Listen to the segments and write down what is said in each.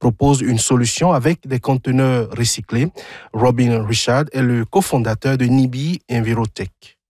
propose une solution avec des conteneurs recyclés. Robin Richard est le cofondateur de Nibi Envirotech.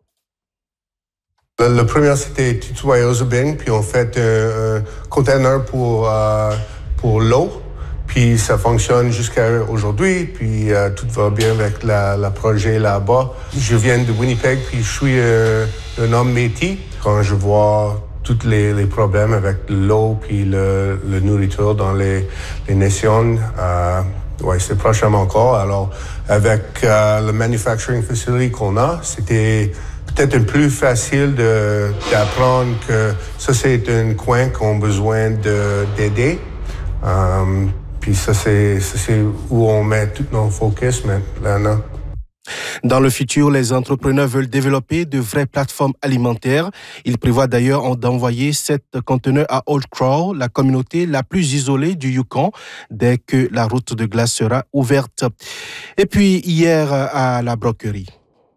Le premier, c'était Tutuayo Zubin, puis on fait un container pour l'eau. Puis ça fonctionne jusqu'à aujourd'hui, puis tout va bien avec le projet là-bas. Je viens de Winnipeg, puis je suis un homme métis. Quand je vois tous les problèmes avec l'eau puis la nourriture dans les nations, c'est prochainement encore. Alors, avec le manufacturing facility qu'on a, c'était peut-être plus facile d'apprendre que ça, c'est un coin qu'on a besoin d'aider. Puis ça, c'est où on met tout notre focus maintenant. Dans le futur, les entrepreneurs veulent développer de vraies plateformes alimentaires. Ils prévoient d'ailleurs d'envoyer 7 conteneurs à Old Crow, la communauté la plus isolée du Yukon, dès que la route de glace sera ouverte. Et puis hier à la broquerie.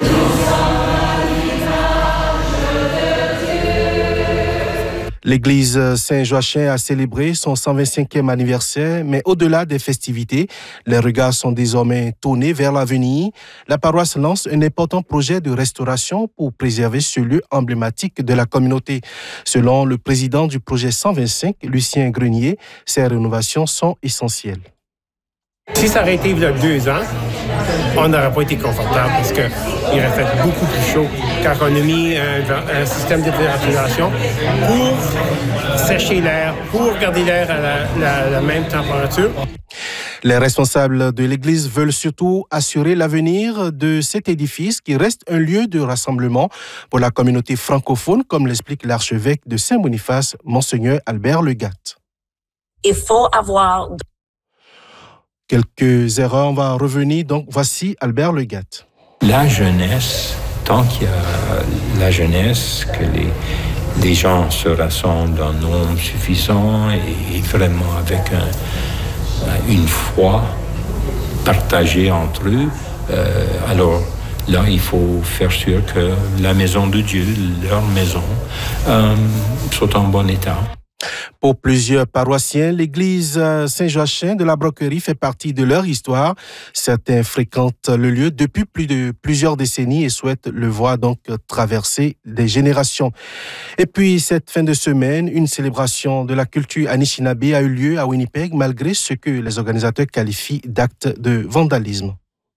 L'église Saint-Joachim a célébré son 125e anniversaire, mais au-delà des festivités, les regards sont désormais tournés vers l'avenir. La paroisse lance un important projet de restauration pour préserver ce lieu emblématique de la communauté. Selon le président du projet 125, Lucien Grenier, ces rénovations sont essentielles. Si ça aurait été il y a 2 ans, on n'aurait pas été confortable parce qu'il aurait fait beaucoup plus chaud quand on a mis un système de ventilation pour sécher l'air, pour garder l'air à la même température. Les responsables de l'Église veulent surtout assurer l'avenir de cet édifice qui reste un lieu de rassemblement pour la communauté francophone, comme l'explique l'archevêque de Saint-Boniface, Monseigneur Albert Legatte. Il faut avoir... Quelques erreurs, on va revenir. Donc, voici Albert Legatte. La jeunesse, tant qu'il y a la jeunesse, que les gens se rassemblent en nombre suffisant et vraiment avec une foi partagée entre eux, alors là, il faut faire sûr que la maison de Dieu, leur maison, soit en bon état. Pour plusieurs paroissiens, l'église Saint-Joachim de la Broquerie fait partie de leur histoire. Certains fréquentent le lieu depuis plusieurs décennies et souhaitent le voir donc traverser des générations. Et puis, cette fin de semaine, une célébration de la culture Anishinaabe a eu lieu à Winnipeg malgré ce que les organisateurs qualifient d'actes de vandalisme.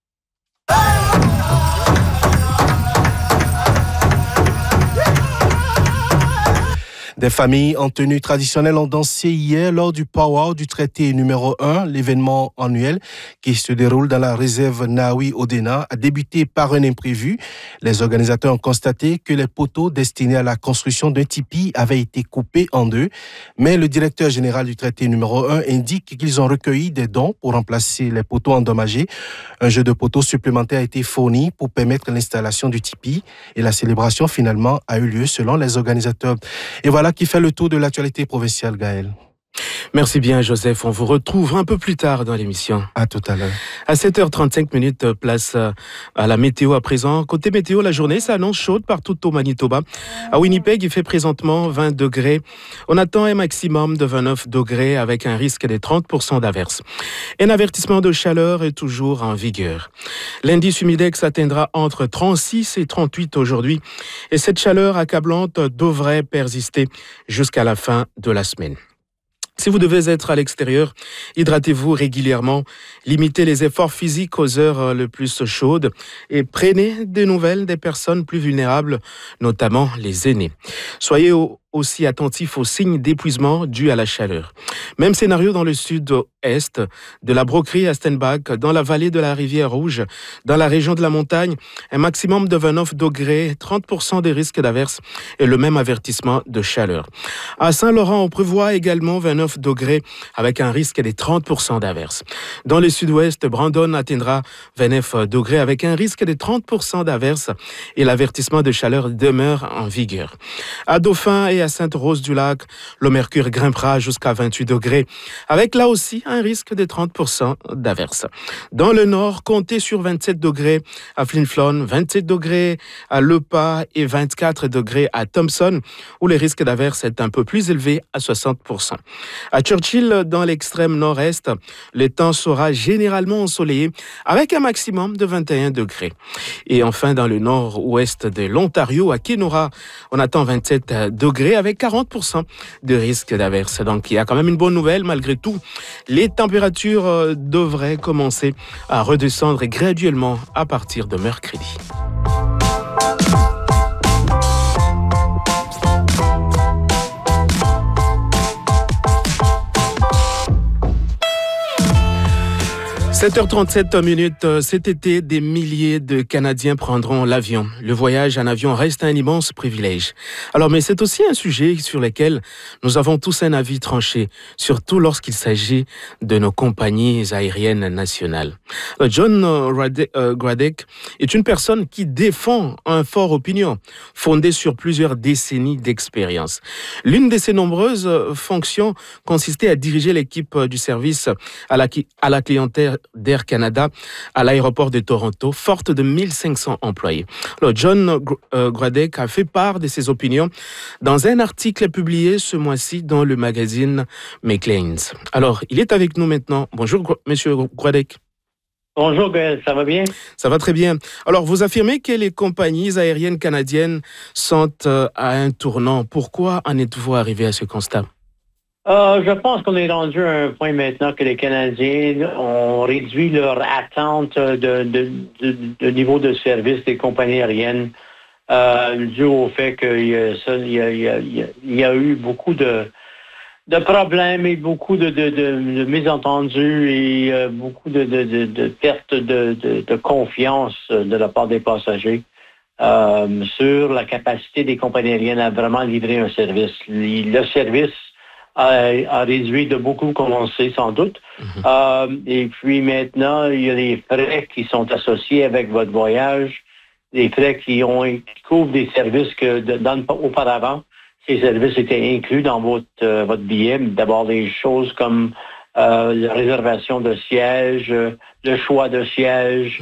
Des familles en tenue traditionnelle ont dansé hier lors du powwow du traité numéro 1, l'événement annuel qui se déroule dans la réserve Nawi-Odena a débuté par un imprévu. Les organisateurs ont constaté que les poteaux destinés à la construction d'un tipi avaient été coupés en 2, mais le directeur général du traité numéro 1 indique qu'ils ont recueilli des dons pour remplacer les poteaux endommagés. Un jeu de poteaux supplémentaire a été fourni pour permettre l'installation du tipi et la célébration finalement a eu lieu selon les organisateurs. Et voilà qui fait le tour de l'actualité provinciale, Gaël. Merci bien, Joseph. On vous retrouve un peu plus tard dans l'émission. À tout à l'heure. À 7h35, place à la météo à présent. Côté météo, la journée s'annonce chaude partout au Manitoba. À Winnipeg, il fait présentement 20 degrés. On attend un maximum de 29 degrés avec un risque de 30% d'averses. Un avertissement de chaleur est toujours en vigueur. L'indice humidex atteindra entre 36 et 38 aujourd'hui. Et cette chaleur accablante devrait persister jusqu'à la fin de la semaine. Si vous devez être à l'extérieur, hydratez-vous régulièrement, limitez les efforts physiques aux heures les plus chaudes et prenez des nouvelles des personnes plus vulnérables, notamment les aînés. Soyez aussi attentifs aux signes d'épuisement dus à la chaleur. Même scénario dans le sud-est, de la Broquerie à Stenbach, dans la vallée de la Rivière Rouge, dans la région de la montagne, un maximum de 29 degrés, 30% des risques d'averses et le même avertissement de chaleur. À Saint-Laurent, on prévoit également 29 degrés avec un risque des 30% d'averses. Dans le sud-ouest, Brandon atteindra 29 degrés avec un risque des 30% d'averses et l'avertissement de chaleur demeure en vigueur. À Dauphin et à Sainte-Rose-du-Lac, le mercure grimpera jusqu'à 28 degrés, avec là aussi un risque de 30% d'averses. Dans le nord, comptez sur 27 degrés à Flin Flon, 27 degrés à Lepas et 24 degrés à Thompson, où le risque d'averses est un peu plus élevé à 60%. À Churchill, dans l'extrême nord-est, le temps sera généralement ensoleillé avec un maximum de 21 degrés. Et enfin, dans le nord-ouest de l'Ontario, à Kenora, on attend 27 degrés avec 40% de risque d'averse. Donc, il y a quand même une bonne nouvelle. Malgré tout, les températures devraient commencer à redescendre graduellement à partir de mercredi. « 7h37 » cet été, des milliers de Canadiens prendront l'avion. Le voyage en avion reste un immense privilège. Alors, mais c'est aussi un sujet sur lequel nous avons tous un avis tranché, surtout lorsqu'il s'agit de nos compagnies aériennes nationales. John Gradek est une personne qui défend un fort opinion, fondée sur plusieurs décennies d'expérience. L'une de ses nombreuses fonctions consistait à diriger l'équipe du service à la clientèle d'Air Canada à l'aéroport de Toronto, forte de 1500 employés. Alors, John Gradek a fait part de ses opinions dans un article publié ce mois-ci dans le magazine Maclean's. Alors, il est avec nous maintenant. Bonjour, monsieur Gradek. Bonjour, Gaël, ça va bien? Ça va très bien. Alors, vous affirmez que les compagnies aériennes canadiennes sont à un tournant. Pourquoi en êtes-vous arrivé à ce constat? Je pense qu'on est rendu à un point maintenant que les Canadiens ont réduit leur attente de niveau de service des compagnies aériennes dû au fait qu'il y a eu beaucoup de problèmes et beaucoup de mésentendus et beaucoup de pertes de confiance de la part des passagers sur la capacité des compagnies aériennes à vraiment livrer un service. Le service a réduit de beaucoup, comme on le sait sans doute. Et puis maintenant, il y a les frais qui sont associés avec votre voyage, des frais qui couvrent des services que auparavant, ces services étaient inclus dans votre billet. D'abord, des choses comme la réservation de siège, le choix de siège,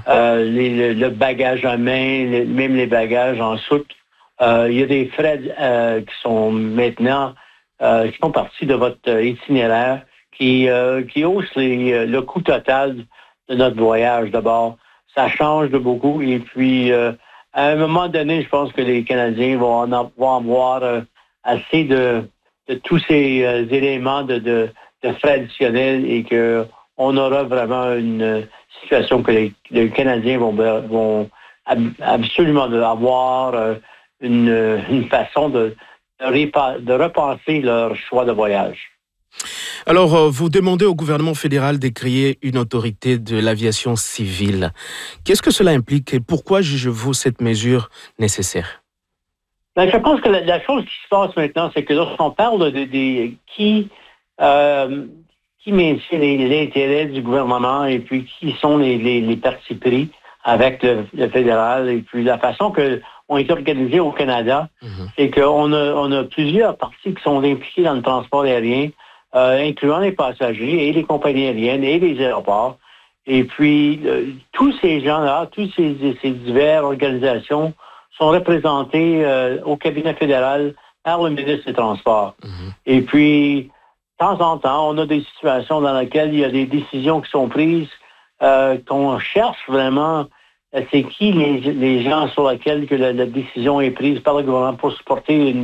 le bagage à main, même les bagages en soute. Il y a des frais qui sont maintenant qui font partie de votre itinéraire, qui haussent le coût total de notre voyage. D'abord, ça change de beaucoup. Et puis, à un moment donné, je pense que les Canadiens vont avoir assez de tous ces éléments de frais additionnels et qu'on aura vraiment une situation que les Canadiens vont absolument avoir une façon de repenser leur choix de voyage. Alors, vous demandez au gouvernement fédéral de créer une autorité de l'aviation civile. Qu'est-ce que cela implique et pourquoi jugez-vous cette mesure nécessaire? Je pense que la chose qui se passe maintenant, c'est que lorsqu'on parle de qui maintient l'intérêt du gouvernement et puis qui sont les partis pris avec le fédéral et puis la façon que ont été organisés au Canada, c'est qu'on a plusieurs parties qui sont impliquées dans le transport aérien, incluant les passagers et les compagnies aériennes et les aéroports. Et puis, tous ces gens-là, toutes ces diverses organisations sont représentées au cabinet fédéral par le ministre des Transports. Et puis, de temps en temps, on a des situations dans lesquelles il y a des décisions qui sont prises, qu'on cherche vraiment c'est qui les gens sur lesquels que la décision est prise par le gouvernement pour supporter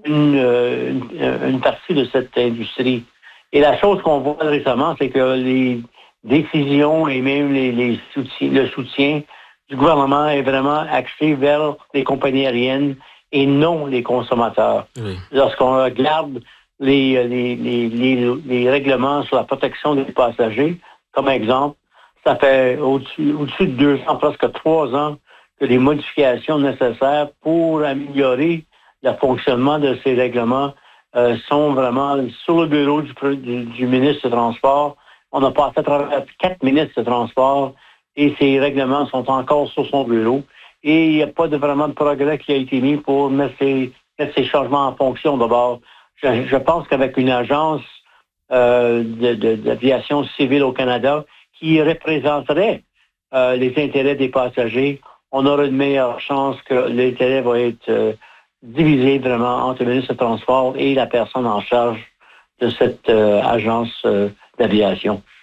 une partie de cette industrie. Et la chose qu'on voit récemment, c'est que les décisions et même le soutien du gouvernement est vraiment axé vers les compagnies aériennes et non les consommateurs. Oui. Lorsqu'on regarde les règlements sur la protection des passagers, comme exemple, ça fait au-dessus de 2 ans, presque 3 ans, que les modifications nécessaires pour améliorer le fonctionnement de ces règlements sont vraiment sur le bureau du ministre des Transports. On a passé à travers 4 ministres des Transports et ces règlements sont encore sur son bureau. Et il n'y a pas vraiment de progrès qui a été mis pour mettre ces mettre ces changements en fonction. D'abord, je pense qu'avec une agence d'aviation civile au Canada qui représenterait les intérêts des passagers, on aura une meilleure chance que l'intérêt va être divisé vraiment entre le ministre de Transport et la personne en charge de cette agence d'aviation.